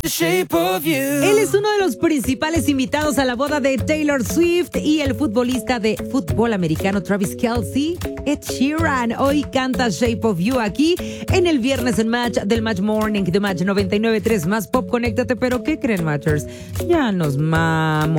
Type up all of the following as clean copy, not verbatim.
Él es uno de los principales invitados a la boda de Taylor Swift y el futbolista de fútbol americano Travis Kelce, Ed Sheeran. Hoy canta Shape of You aquí en el Viernes en Match del Match Morning de Match 99.3 Más Pop. Conéctate, pero ¿qué creen, Matchers? Ya nos mamos.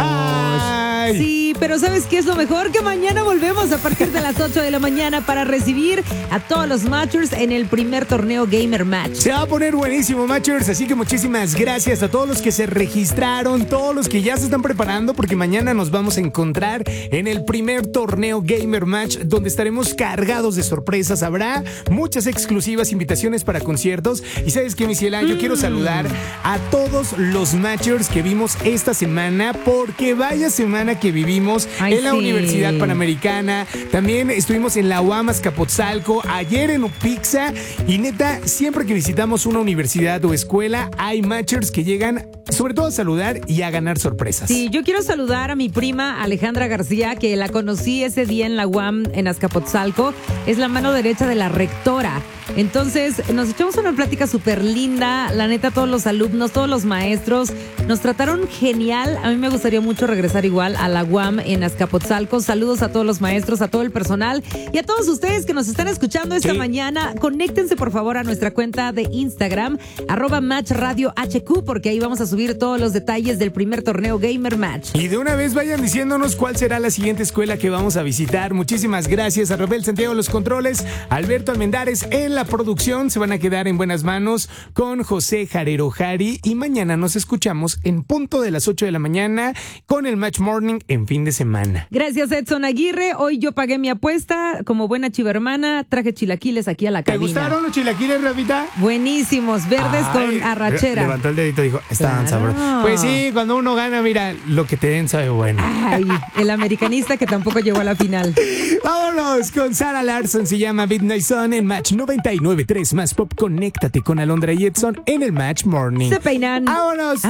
¡Ay! Sí, pero ¿sabes qué es lo mejor? Que mañana volvemos a partir de las 8 de la mañana para recibir a todos los Matchers en el primer torneo Gamer Match. Se va a poner buenísimo, Matchers, así que muchísimas gracias a todos los que se registraron, todos los que ya se están preparando, porque mañana nos vamos a encontrar en el primer torneo Gamer Match, donde estaremos cargados de sorpresas. Habrá muchas exclusivas, invitaciones para conciertos. Y ¿sabes qué, mi ciela? Yo quiero saludar a todos los Matchers que vimos esta semana, porque vaya semana que vivimos en la Universidad Panamericana. También estuvimos en la UAM Azcapotzalco, ayer en Upixa, y neta, siempre que visitamos una universidad o escuela, hay Matchers que llegan sobre todo a saludar y a ganar sorpresas. Sí, yo quiero saludar a mi prima Alejandra García, que la conocí ese día en la UAM en Azcapotzalco. Es la mano derecha de la rectora. Entonces, nos echamos una plática súper linda. La neta, todos los alumnos, todos los maestros nos trataron genial. A mí me gustaría mucho regresar igual a la UAM en Azcapotzalco. Saludos a todos los maestros, a todo el personal y a todos ustedes que nos están escuchando esta mañana. Conéctense, por favor, a nuestra cuenta de Instagram, @MatchRadioHQ, porque ahí vamos a subir todos los detalles del primer torneo Gamer Match. Y de una vez vayan diciéndonos cuál será la siguiente escuela que vamos a visitar. Muchísimas gracias a Rafael Santiago los controles, Alberto Almendares en la producción. Se van a quedar en buenas manos con José Jarero Jari, y mañana nos escuchamos en punto de las 8 de la mañana con el Match Morning en fin de semana. Gracias, Edson Aguirre. Hoy yo pagué mi apuesta como buena chivermana. Traje chilaquiles aquí a la cabina. ¿Te gustaron los chilaquiles, Rafita? Buenísimos, verdes con arrachera. Levantó el dedito y dijo, estaban sabrosos. Pues sí, cuando uno gana, mira, lo que te den sabe bueno. Ay, el americanista que tampoco llegó a la final. Vámonos con Sarah Larson, se llama Midnight Sun en Match 99.3 Más Pop. Conéctate con Alondra y Edson en el Match Morning. Se peinan. ¡Vámonos!